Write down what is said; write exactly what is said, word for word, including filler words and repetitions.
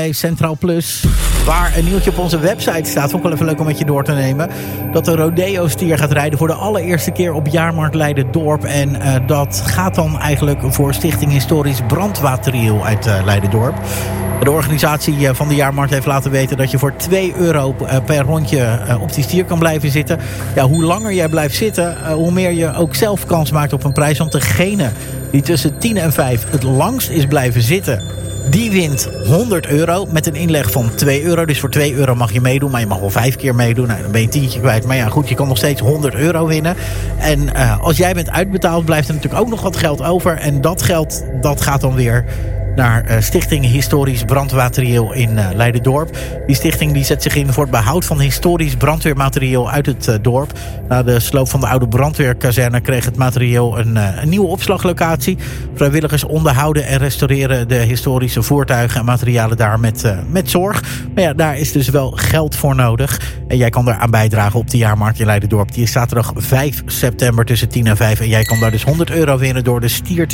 Centraal Plus. Waar een nieuwtje op onze website staat. Vond ik wel even leuk om met je door te nemen. Dat de rodeo-stier gaat rijden voor de allereerste keer op Jaarmarkt Leiden-Dorp. En uh, dat gaat dan eigenlijk voor Stichting Historisch Brandwaterieel uit uh, Leiden-Dorp. De organisatie van de jaarmarkt heeft laten weten dat je voor twee euro per rondje op die stier kan blijven zitten. Ja, hoe langer jij blijft zitten, hoe meer je ook zelf kans maakt op een prijs. Want degene die tussen tien en vijf het langst is blijven zitten, die wint honderd euro met een inleg van twee euro. Dus voor twee euro mag je meedoen, maar je mag wel vijf keer meedoen. Nou, dan ben je een tientje kwijt. Maar ja, goed, je kan nog steeds honderd euro winnen. En uh, als jij bent uitbetaald, blijft er natuurlijk ook nog wat geld over. En dat geld, dat gaat dan weer naar uh, Stichting Historisch Brandwaterieel in uh, Leiden-Dorp. Die stichting die zet zich in voor het behoud van historisch brandweermaterieel uit het uh, dorp. Na de sloop van de oude brandweerkazerne kreeg het materieel een, uh, een nieuwe opslaglocatie. Vrijwilligers onderhouden en restaureren de historische voertuigen en materialen daar met, uh, met zorg. Maar ja, daar is dus wel geld voor nodig. En jij kan daar aan bijdragen op de jaarmarkt in Leiden-Dorp. Die is zaterdag vijf september tussen tien en vijf. En jij kan daar dus honderd euro winnen door de stier te